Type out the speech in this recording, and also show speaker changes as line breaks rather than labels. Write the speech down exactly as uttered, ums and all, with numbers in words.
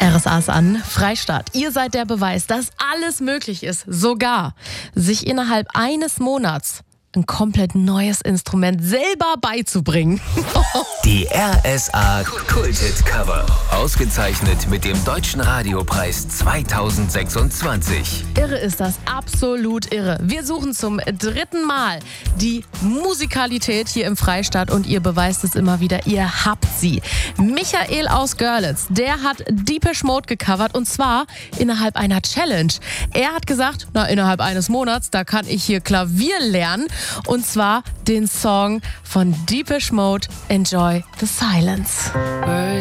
R S A ist an, Freistaat. Ihr seid der Beweis, dass alles möglich ist. Sogar sich innerhalb eines Monats ein komplett neues Instrument selber beizubringen.
Die R S A Kult-Hit Cover. Ausgezeichnet mit dem Deutschen Radiopreis zweitausendsechsundzwanzig.
Irre ist das, absolut irre. Wir suchen zum dritten Mal die Musikalität hier im Freistaat und ihr beweist es immer wieder, ihr habt sie. Michael aus Görlitz, der hat Depeche Mode gecovert und zwar innerhalb einer Challenge. Er hat gesagt, na innerhalb eines Monats, da kann ich hier Klavier lernen. Und zwar den Song von Depeche Mode, Enjoy the Silence.